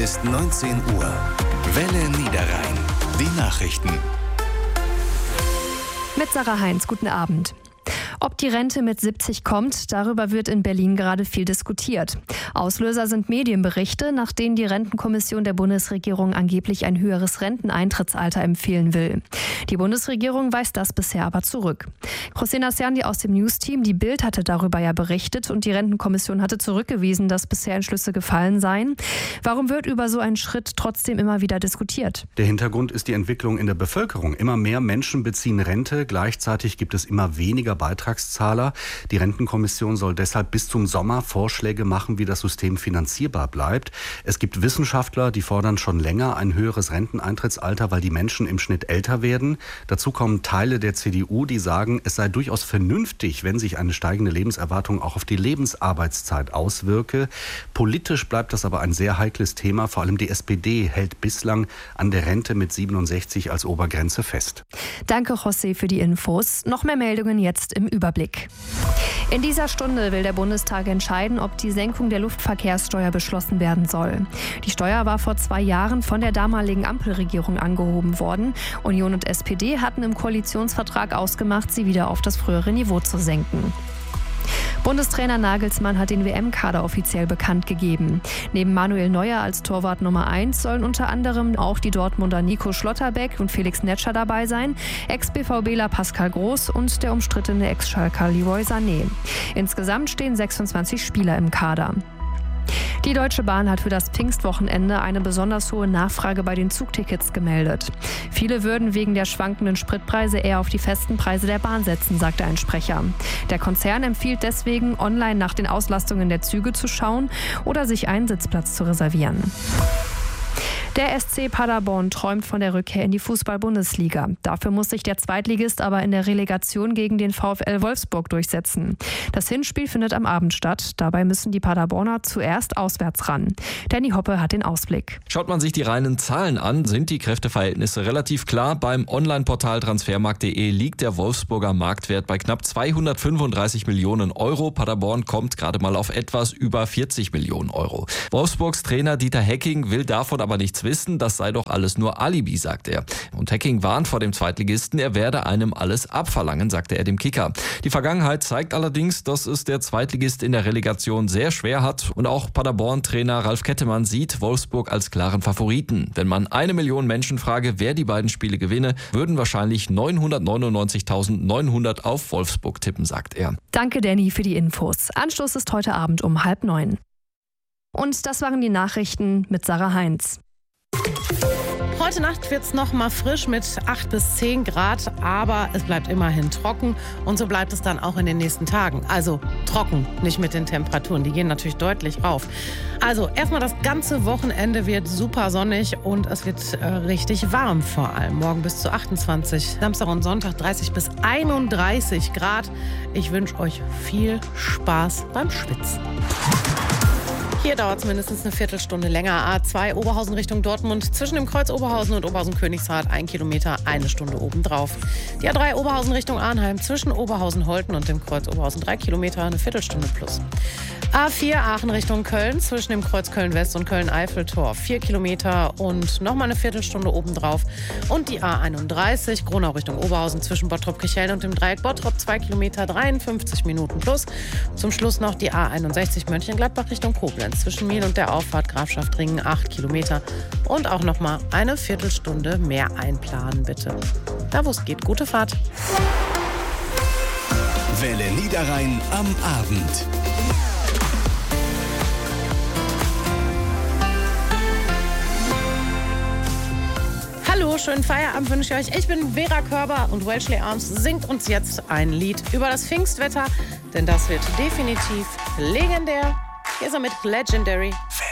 Ist 19 Uhr. Welle Niederrhein. Die Nachrichten. Mit Sarah Heinz, guten Abend. Ob die Rente mit 70 kommt, darüber wird in Berlin gerade viel diskutiert. Auslöser sind Medienberichte, nach denen die Rentenkommission der Bundesregierung angeblich ein höheres Renteneintrittsalter empfehlen will. Die Bundesregierung weist das bisher aber zurück. José Nassiandi aus dem News-Team, die Bild hatte darüber ja berichtet und die Rentenkommission hatte zurückgewiesen, dass bisher Entschlüsse gefallen seien. Warum wird über so einen Schritt trotzdem immer wieder diskutiert? Der Hintergrund ist die Entwicklung in der Bevölkerung. Immer mehr Menschen beziehen Rente, gleichzeitig gibt es immer weniger Beitragszahler. Die Rentenkommission soll deshalb bis zum Sommer Vorschläge machen, wie das System finanzierbar bleibt. Es gibt Wissenschaftler, die fordern schon länger ein höheres Renteneintrittsalter, weil die Menschen im Schnitt älter werden. Dazu kommen Teile der CDU, die sagen, es sei durchaus vernünftig, wenn sich eine steigende Lebenserwartung auch auf die Lebensarbeitszeit auswirke. Politisch bleibt das aber ein sehr heikles Thema. Vor allem die SPD hält bislang an der Rente mit 67 als Obergrenze fest. Danke, José, für die Infos. Noch mehr Meldungen jetzt im Überblick. In dieser Stunde will der Bundestag entscheiden, ob die Senkung der Luftverkehrssteuer beschlossen werden soll. Die Steuer war vor 2 Jahren von der damaligen Ampelregierung angehoben worden. Union und SPD hatten im Koalitionsvertrag ausgemacht, sie wieder auf das frühere Niveau zu senken. Bundestrainer Nagelsmann hat den WM-Kader offiziell bekannt gegeben. Neben Manuel Neuer als Torwart Nummer 1 sollen unter anderem auch die Dortmunder Nico Schlotterbeck und Felix Netscher dabei sein, Ex-BVBler Pascal Groß und der umstrittene Ex-Schalker Leroy Sané. Insgesamt stehen 26 Spieler im Kader. Die Deutsche Bahn hat für das Pfingstwochenende eine besonders hohe Nachfrage bei den Zugtickets gemeldet. Viele würden wegen der schwankenden Spritpreise eher auf die festen Preise der Bahn setzen, sagte ein Sprecher. Der Konzern empfiehlt deswegen, online nach den Auslastungen der Züge zu schauen oder sich einen Sitzplatz zu reservieren. Der SC Paderborn träumt von der Rückkehr in die Fußball-Bundesliga. Dafür muss sich der Zweitligist aber in der Relegation gegen den VfL Wolfsburg durchsetzen. Das Hinspiel findet am Abend statt. Dabei müssen die Paderborner zuerst auswärts ran. Danny Hoppe hat den Ausblick. Schaut man sich die reinen Zahlen an, sind die Kräfteverhältnisse relativ klar. Beim Online-Portal transfermarkt.de liegt der Wolfsburger Marktwert bei knapp 235 Millionen Euro. Paderborn kommt gerade mal auf etwas über 40 Millionen Euro. Wolfsburgs Trainer Dieter Hecking will davon aber nichts wissen, das sei doch alles nur Alibi, sagt er. Und Hecking warnt vor dem Zweitligisten, er werde einem alles abverlangen, sagte er dem Kicker. Die Vergangenheit zeigt allerdings, dass es der Zweitligist in der Relegation sehr schwer hat und auch Paderborn-Trainer Ralf Kettemann sieht Wolfsburg als klaren Favoriten. Wenn man 1 Million Menschen frage, wer die beiden Spiele gewinne, würden wahrscheinlich 999.900 auf Wolfsburg tippen, sagt er. Danke, Danny, für die Infos. Anschluss ist heute Abend um 8:30. Und das waren die Nachrichten mit Sarah Heinz. Heute Nacht wird es noch mal frisch mit 8 bis 10 Grad, aber es bleibt immerhin trocken und so bleibt es dann auch in den nächsten Tagen. Also trocken, nicht mit den Temperaturen, die gehen natürlich deutlich rauf. Also erstmal das ganze Wochenende wird super sonnig und es wird richtig warm vor allem. Morgen bis zu 28, Samstag und Sonntag 30 bis 31 Grad. Ich wünsche euch viel Spaß beim Schwitzen. Hier dauert es mindestens eine Viertelstunde länger. A2 Oberhausen Richtung Dortmund. Zwischen dem Kreuz Oberhausen und Oberhausen-Königshardt 1 Kilometer, 1 Stunde obendrauf. Die A3 Oberhausen Richtung Arnheim. Zwischen Oberhausen-Holten und dem Kreuz Oberhausen 3 Kilometer, eine Viertelstunde plus. A4 Aachen Richtung Köln. Zwischen dem Kreuz Köln-West und Köln-Eiffeltor 4 Kilometer und nochmal eine Viertelstunde obendrauf. Und die A31 Gronau Richtung Oberhausen. Zwischen Bottrop-Kirchhellen und dem Dreieck Bottrop 2 Kilometer, 53 Minuten plus. Zum Schluss noch die A61 Mönchengladbach Richtung Koblenz. Zwischen Miel und der Auffahrt Grafschaft-Ringen 8 Kilometer. Und auch noch mal eine Viertelstunde mehr einplanen, bitte. Da wo es geht, gute Fahrt. Welle Niederrhein am Abend. Hallo, schönen Feierabend wünsche ich euch. Ich bin Vera Körber und Wellesley Arms singt uns jetzt ein Lied über das Pfingstwetter, denn das wird definitiv legendär. Hier ist er mit Legendary.